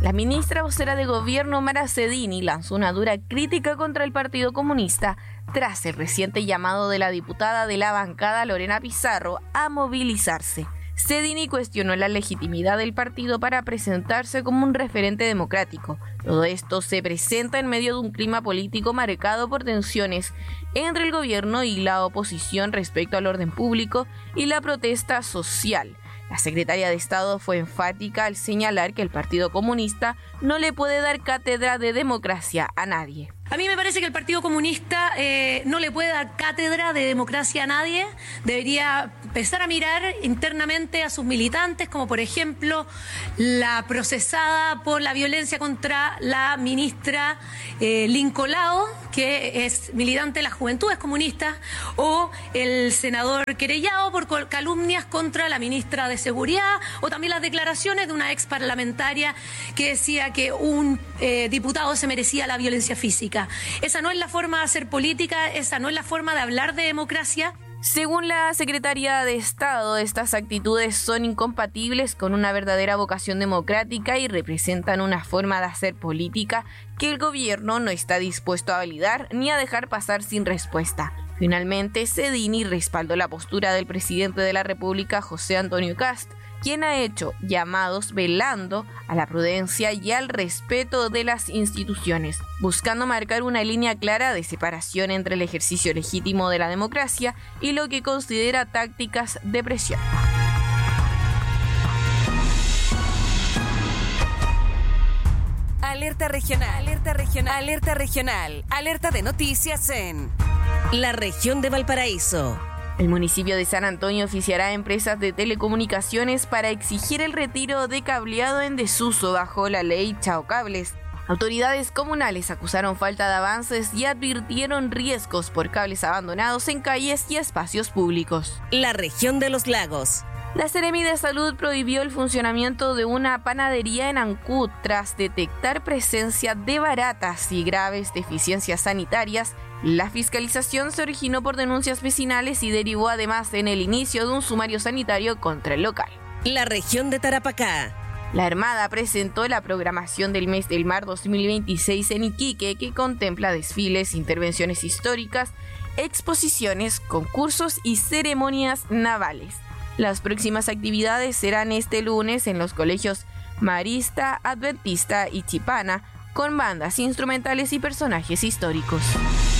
La ministra vocera de Gobierno, Mara Cedini, lanzó una dura crítica contra el Partido Comunista tras el reciente llamado de la diputada de la bancada, Lorena Pizarro, a movilizarse. Cedini cuestionó la legitimidad del partido para presentarse como un referente democrático. Todo esto se presenta en medio de un clima político marcado por tensiones entre el gobierno y la oposición respecto al orden público y la protesta social. La secretaria de Estado fue enfática al señalar que el Partido Comunista no le puede dar cátedra de democracia a nadie. A mí me parece que el Partido Comunista no le puede dar cátedra de democracia a nadie. Debería empezar a mirar internamente a sus militantes, como por ejemplo la procesada por la violencia contra la ministra Lincolao, que es militante de las Juventudes Comunistas, o el senador querellado por calumnias contra la ministra de Seguridad, o también las declaraciones de una ex parlamentaria que decía que un diputado se merecía la violencia física. Esa no es la forma de hacer política, esa no es la forma de hablar de democracia. Según la Secretaría de Estado, estas actitudes son incompatibles con una verdadera vocación democrática y representan una forma de hacer política que el gobierno no está dispuesto a validar ni a dejar pasar sin respuesta. Finalmente, Cedini respaldó la postura del presidente de la República, José Antonio Kast, quien ha hecho llamados velando a la prudencia y al respeto de las instituciones, buscando marcar una línea clara de separación entre el ejercicio legítimo de la democracia y lo que considera tácticas de presión. Alerta regional, alerta regional, alerta regional, alerta de noticias en la región de Valparaíso. El municipio de San Antonio oficiará a empresas de telecomunicaciones para exigir el retiro de cableado en desuso bajo la ley Chao Cables. Autoridades comunales acusaron falta de avances y advirtieron riesgos por cables abandonados en calles y espacios públicos. La región de los lagos. La Seremi de Salud prohibió el funcionamiento de una panadería en Ancud tras detectar presencia de baratas y graves deficiencias sanitarias. La fiscalización se originó por denuncias vecinales y derivó además en el inicio de un sumario sanitario contra el local. La región de Tarapacá. La Armada presentó la programación del mes del mar 2026 en Iquique, que contempla desfiles, intervenciones históricas, exposiciones, concursos y ceremonias navales. Las próximas actividades serán este lunes en los colegios Marista, Adventista y Chipana, con bandas instrumentales y personajes históricos.